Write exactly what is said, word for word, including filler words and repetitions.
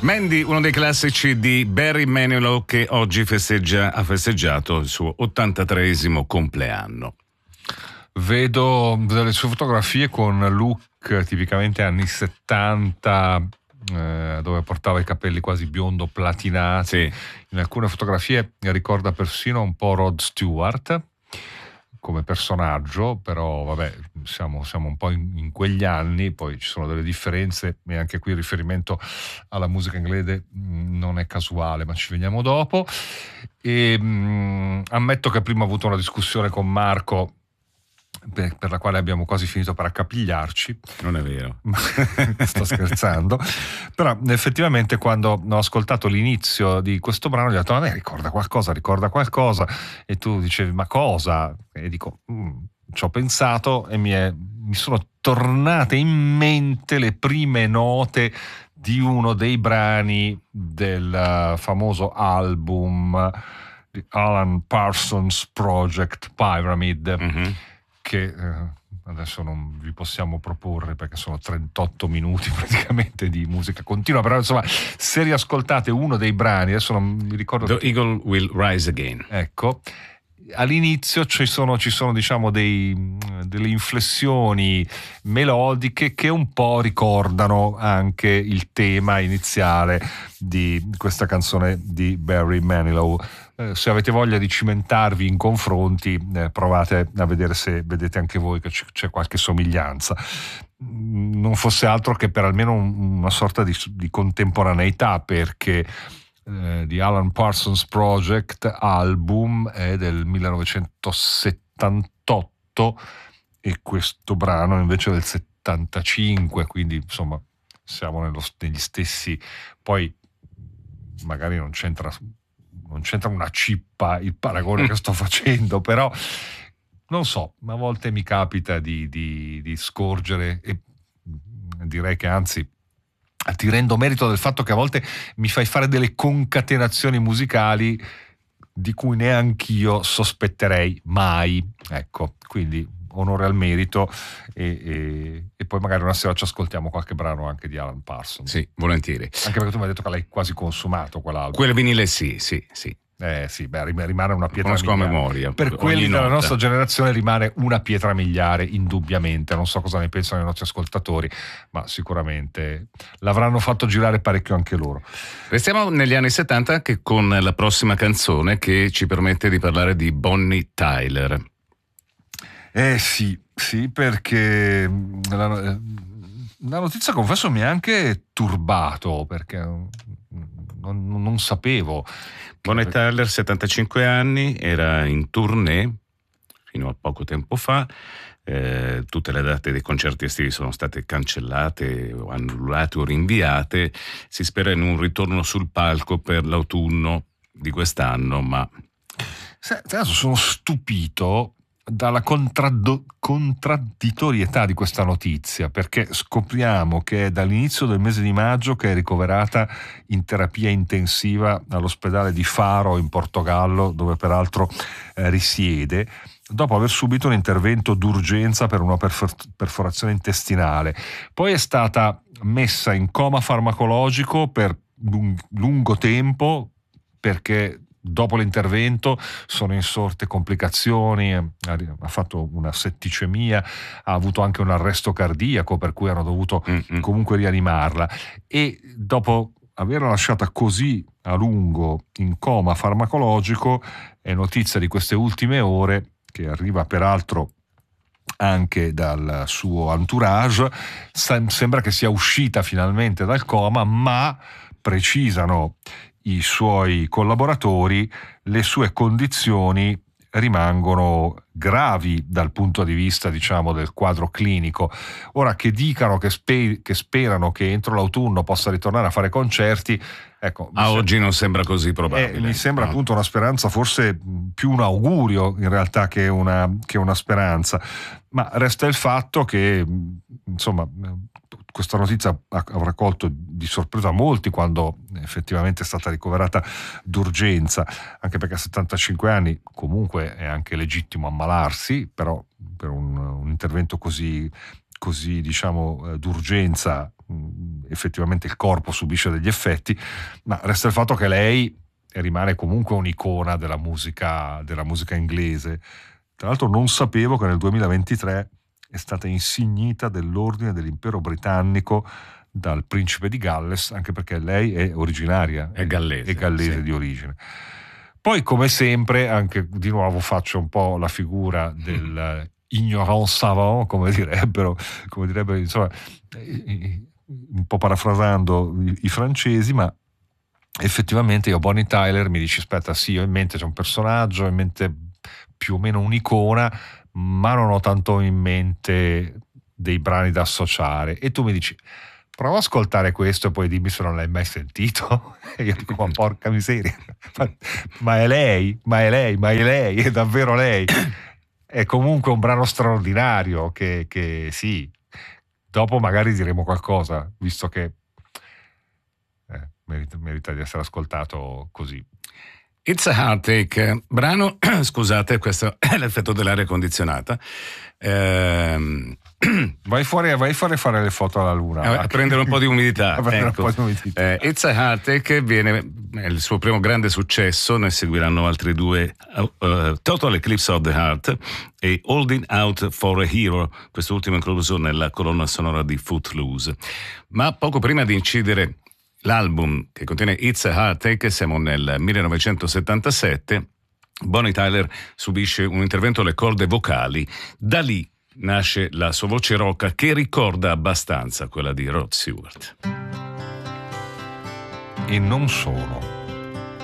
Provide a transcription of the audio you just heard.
Mandy, uno dei classici di Barry Manilow, che oggi festeggia, ha festeggiato il suo ottantatreesimo compleanno. Vedo delle sue fotografie con look tipicamente anni settanta, eh, dove portava i capelli quasi biondo platinati. Sì. In alcune fotografie ricorda persino un po' Rod Stewart come personaggio, però vabbè, siamo, siamo un po' in, in quegli anni, poi ci sono delle differenze e anche qui il riferimento alla musica inglese mh, non è casuale, ma ci veniamo dopo. E mh, ammetto che prima ho avuto una discussione con Marco per, per la quale abbiamo quasi finito per accapigliarci. Non è vero. Sto scherzando. Però effettivamente quando ho ascoltato l'inizio di questo brano gli ho detto: ma me ricorda qualcosa, ricorda qualcosa, e tu dicevi ma cosa? E dico mm, ci ho pensato e mi, è, mi sono tornate in mente le prime note di uno dei brani del uh, famoso album di Alan Parsons Project Pyramid, Mm-hmm. che eh, adesso non vi possiamo proporre perché sono trentotto minuti praticamente di musica continua, però insomma se riascoltate uno dei brani, adesso non mi ricordo, The Eagle Will Rise Again, ecco, all'inizio ci sono, ci sono diciamo dei, delle inflessioni melodiche che un po' ricordano anche il tema iniziale di questa canzone di Barry Manilow. Eh, se avete voglia di cimentarvi in confronti, eh, provate a vedere se vedete anche voi che c- c'è qualche somiglianza. Non fosse altro che per almeno un, una sorta di, di contemporaneità, perché eh, di Alan Parsons Project album è del millenovecentosettantotto e questo brano invece è del settantacinque, quindi insomma siamo nello, negli stessi. Poi magari non c'entra non c'entra una cippa il paragone che sto facendo, però non so, a volte mi capita di, di, di scorgere, e direi che anzi ti rendo merito del fatto che a volte mi fai fare delle concatenazioni musicali di cui neanch'io sospetterei mai, ecco, quindi onore al merito, e, e, e poi magari una sera ci ascoltiamo qualche brano anche di Alan Parsons. sì, volentieri. Anche perché tu mi hai detto che l'hai quasi consumato quell'album. Quel vinile sì, sì, sì. Eh sì, beh, rimane una pietra Conosco miliare. a memoria. Per quelli ogni della nota. nostra generazione rimane una pietra miliare, indubbiamente. Non so cosa ne pensano i nostri ascoltatori, ma sicuramente l'avranno fatto girare parecchio anche loro. Restiamo negli anni settanta, che con la prossima canzone che ci permette di parlare di Bonnie Tyler. Eh sì, sì, perché la, la notizia, confesso, mi ha anche turbato, perché non, non sapevo. Bonnie Tyler, settantacinque anni, era in tournée fino a poco tempo fa. Eh, tutte le date dei concerti estivi sono state cancellate o annullate o rinviate. Si spera in un ritorno sul palco per l'autunno di quest'anno, ma adesso sono stupito dalla contraddo- contraddittorietà di questa notizia, perché scopriamo che è dall'inizio del mese di maggio che è ricoverata in terapia intensiva all'ospedale di Faro in Portogallo, dove peraltro eh, risiede, dopo aver subito un intervento d'urgenza per una perfor- perforazione intestinale. Poi è stata messa in coma farmacologico per lung- lungo tempo, perché dopo l'intervento sono insorte complicazioni, ha fatto una setticemia, ha avuto anche un arresto cardiaco, per cui hanno dovuto Mm-mm. comunque rianimarla, e dopo averla lasciata così a lungo in coma farmacologico è notizia di queste ultime ore, che arriva peraltro anche dal suo entourage, sembra che sia uscita finalmente dal coma, ma precisano i suoi collaboratori, le sue condizioni rimangono gravi dal punto di vista, diciamo, del quadro clinico. Ora, che dicano che, spe- che sperano che entro l'autunno possa ritornare a fare concerti, ecco, a oggi sem- non sembra così probabile. Eh, mi sembra no. appunto una speranza, forse più un augurio in realtà che una, che una speranza, ma resta il fatto che, insomma, questa notizia avrà colto di sorpresa molti quando effettivamente è stata ricoverata d'urgenza, anche perché a settantacinque anni comunque è anche legittimo ammalarsi, però per un, un intervento così, così diciamo eh, d'urgenza, mh, effettivamente il corpo subisce degli effetti, ma resta il fatto che lei rimane comunque un'icona della musica, della musica inglese. Tra l'altro non sapevo che nel duemilaventitré è stata insignita dell'Ordine dell'Impero Britannico dal principe di Galles, anche perché lei è originaria, è gallese, è gallese sì. di origine. Poi, come sempre, anche di nuovo faccio un po' la figura del ignorant savant, come direbbero, come direbbero, insomma, un po' parafrasando i, i francesi, ma effettivamente io Bonnie Tyler mi dici aspetta, sì, ho in mente c'è un personaggio, ho in mente più o meno un'icona, ma non ho tanto in mente dei brani da associare, e tu mi dici prova ad ascoltare questo e poi dimmi se non l'hai mai sentito. E io dico ma porca miseria, ma, ma è lei, ma è lei, ma è lei, è davvero lei. È comunque un brano straordinario che, che sì, dopo magari diremo qualcosa, visto che eh, merita, merita di essere ascoltato così. It's a Heartache, brano, scusate, questo è l'effetto dell'aria condizionata. Ehm, vai fuori, vai fuori a fare le foto alla luna. A, a prendere un po' di umidità. Ecco. Un po' di umidità. Eh, It's a Heartache viene, è il suo primo grande successo, ne seguiranno altri due, uh, uh, Total Eclipse of the Heart e Holding Out for a Hero, quest'ultimo incluso nella colonna sonora di Footloose. Ma poco prima di incidere l'album che contiene It's a Heartache, siamo nel millenovecentosettantasette, Bonnie Tyler subisce un intervento alle corde vocali, da lì nasce la sua voce rocca che ricorda abbastanza quella di Rod Stewart. E non solo.